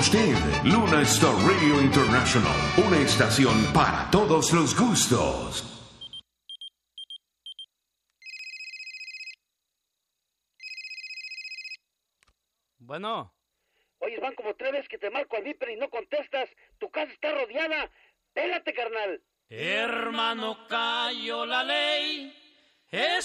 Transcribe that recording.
Usted, Luna Star Radio International, una estación para todos los gustos. Bueno. Oye, van como 3 veces que te marco al Viper y no contestas. Tu casa está rodeada. Pélate, carnal. Hermano, cayó la ley.